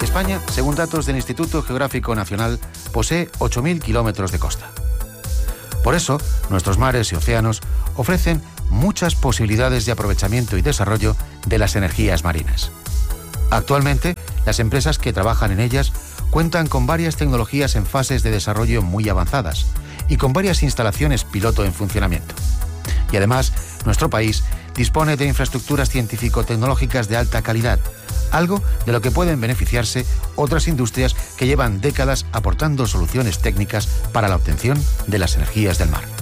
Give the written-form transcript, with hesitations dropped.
España, según datos del Instituto Geográfico Nacional, posee 8.000 kilómetros de costa. Por eso, nuestros mares y océanos ofrecen muchas posibilidades de aprovechamiento y desarrollo de las energías marinas. Actualmente, las empresas que trabajan en ellas cuentan con varias tecnologías en fases de desarrollo muy avanzadas y con varias instalaciones piloto en funcionamiento. Y además, nuestro país dispone de infraestructuras científico-tecnológicas de alta calidad, algo de lo que pueden beneficiarse otras industrias que llevan décadas aportando soluciones técnicas para la obtención de las energías del mar.